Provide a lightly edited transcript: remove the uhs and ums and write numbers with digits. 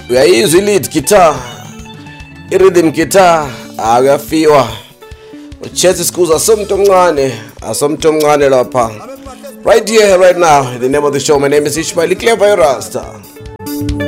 uyayizwa i-lead guitar, i-rhythm guitar, akuyafiwa. Uchesi Skuza asomntu omncane lapha. Right here, right now, the name of the show. My name is Ishmael Clever Rasta.